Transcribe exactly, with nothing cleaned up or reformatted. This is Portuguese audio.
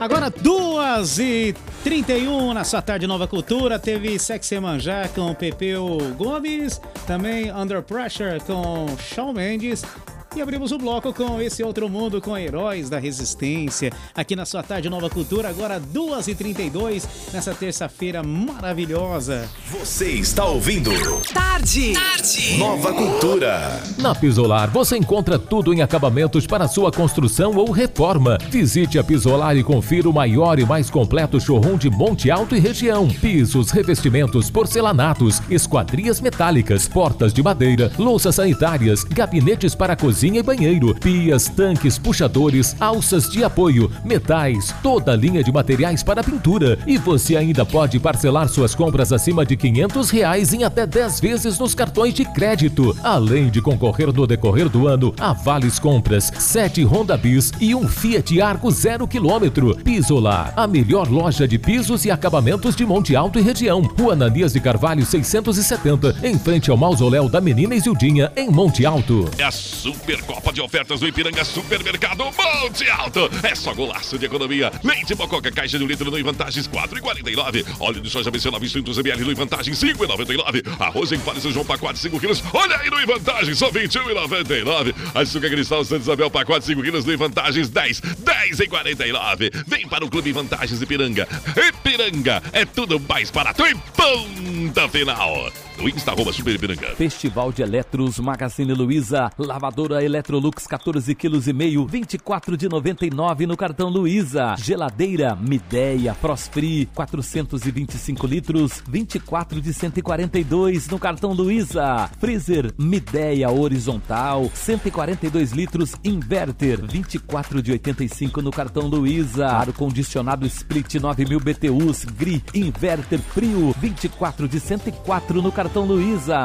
Agora duas e trinta e um na sua tarde Nova Cultura. Teve Sexy Manjá com Pepeu Gomes. Também Under Pressure com Shawn Mendes. E abrimos o bloco com Esse Outro Mundo, com Heróis da Resistência. Aqui na sua tarde Nova Cultura, agora duas e trinta e dois, nessa terça-feira maravilhosa. Você está ouvindo Tarde. Tarde. Nova Cultura. Na Pisolar você encontra tudo em acabamentos para sua construção ou reforma. Visite a Pisolar e confira o maior e mais completo showroom de Monte Alto e região. Pisos, revestimentos, porcelanatos, esquadrias metálicas, portas de madeira, louças sanitárias, gabinetes para cozinha e banheiro, pias, tanques, puxadores, alças de apoio, metais, toda a linha de materiais para pintura. E você ainda pode parcelar suas compras acima de quinhentos reais em até dez vezes nos cartões de crédito. Além de concorrer no decorrer do ano a vales compras, sete Honda Bis e um Fiat Argo zero quilômetro. Pisolar, a melhor loja de pisos e acabamentos de Monte Alto e região. Rua Ananias de Carvalho seiscentos e setenta, em frente ao mausoléu da Menina Isildinha, em Monte Alto. É a super Copa de ofertas do Ipiranga Supermercado Monte Alto. É só golaço de economia. Leite Mococa, caixa de um litro no Vantagens quatro e quarenta e nove. Óleo de soja B C novecentos mililitros no Vantagens cinco e noventa e nove. Arroz em Fale São João pacote cinco quilos. Olha aí no Vantagens só vinte e um e noventa e nove. Açúcar Cristal Santa Isabel pacote cinco quilos no Vantagens dez, dez e quarenta e nove. Vem para o Clube Vantagens Ipiranga. Ipiranga é tudo mais barato e ponta final. No Insta, arroba Super Ipiranga. Festival de Eletros, Magazine Luiza. Lavadora Electrolux quatorze quilos e meio, vinte e quatro de noventa e nove no cartão Luiza. Geladeira Midea Frostfree quatrocentos e vinte e cinco litros, vinte e quatro de cento e quarenta e dois no cartão Luiza. Freezer Midea Horizontal cento e quarenta e dois litros Inverter, vinte e quatro de oitenta e cinco no cartão Luiza. Ar condicionado Split nove mil B T Us Gri Inverter Frio, vinte e quatro de cento e quatro no cartão Luiza.